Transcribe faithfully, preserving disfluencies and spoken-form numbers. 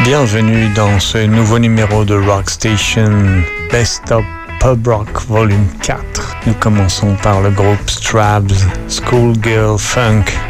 Bienvenue dans ce nouveau numéro de Rock Station Best of Pub Rock Volume quatre. Nous commençons par le groupe Strabs, Schoolgirl Funk.